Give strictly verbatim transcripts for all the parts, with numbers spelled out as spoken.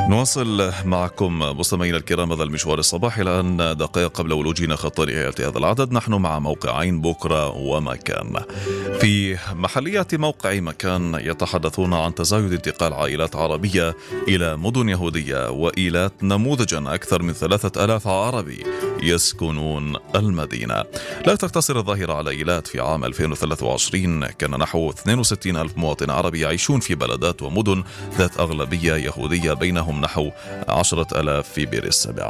نواصل معكم مستمعينا الكرام هذا المشوار الصباحي. الآن دقائق قبل ولوجنا خط نهاية هذا العدد نحن مع موقعين بكرة ومكان. في محلية موقع مكان يتحدثون عن تزايد انتقال عائلات عربية إلى مدن يهودية وإيلات نموذجا أكثر من ثلاثة آلاف عربي يسكنون المدينة. لا تقتصر الظاهرة على إيلات. في عام ألفين وثلاثة وعشرين كان نحو اثنين وستين ألف مواطن عربي يعيشون في بلدات ومدن ذات أغلبية يهودية، بينهم نحو عشرة آلاف في بئر السبع.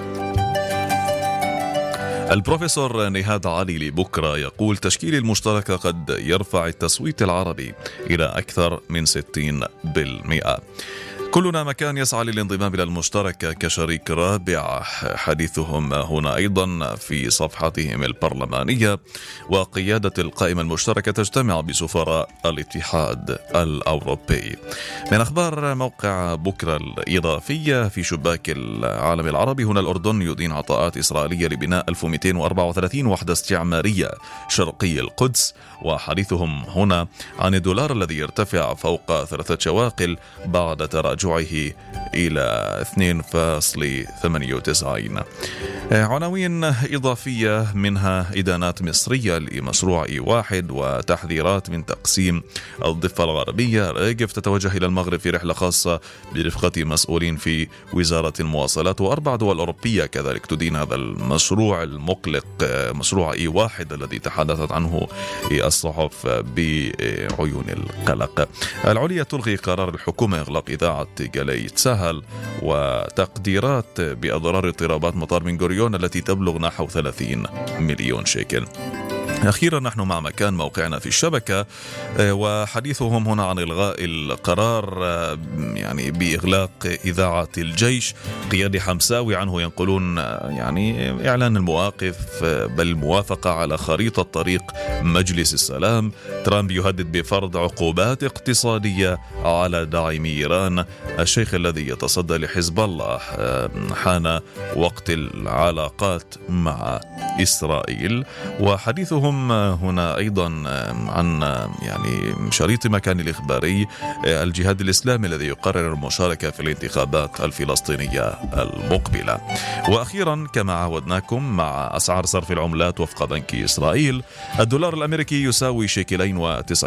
البروفيسور نهاد علي لبكرة يقول تشكيل المشتركة قد يرفع التصويت العربي إلى أكثر من ستين بالمئة. كلنا مكان يسعى للانضمام إلى المشتركة كشريك رابع. حديثهم هنا أيضا في صفحتهم البرلمانية. وقيادة القائمة المشتركة تجتمع بسفراء الاتحاد الأوروبي. من أخبار موقع بكرة الإضافية في شباك العالم العربي، هنا الأردن يدين عطاءات إسرائيلية لبناء ألف ومئتين وأربعة وثلاثين وحدة استعمارية شرقي القدس. وحديثهم هنا عن الدولار الذي يرتفع فوق ثلاثة شواقل بعد تراجعه إلى اثنين فاصلة ثمانية وتسعين. عناوين إضافية منها إدانات مصرية لمشروع إي واحد وتحذيرات من تقسيم الضفة الغربية. ريغف تتوجه إلى المغرب في رحلة خاصة برفقة مسؤولين في وزارة المواصلات. وأربع دول أوروبية كذلك تدين هذا المشروع المقلق، مشروع إي واحد الذي تحدثت عنه الصحف بعيون القلق. العليا تلغي قرار الحكومة إغلاق إذاعة جالي تسهل. وتقديرات بأضرار اضطرابات مطار بن غوريون التي تبلغ نحو ثلاثين مليون شيكل. أخيرا نحن مع مكان موقعنا في الشبكة، وحديثهم هنا عن إلغاء القرار يعني بإغلاق إذاعة الجيش. قيادي حمساوي عنه ينقلون يعني إعلان المواقف بل الموافقة على خريطة طريق مجلس السلام. ترامب يهدد بفرض عقوبات اقتصادية على داعمي إيران. الشيخ الذي يتصدى لحزب الله حان وقت العلاقات مع إسرائيل. وحديثهم هنا أيضا عن يعني شريط مكان الإخباري الجهاد الإسلامي الذي يقرر المشاركة في الانتخابات الفلسطينية المقبلة. وأخيرا كما عودناكم مع أسعار صرف العملات وفق بنك إسرائيل، الدولار الأمريكي يساوي شيكلين وتسعين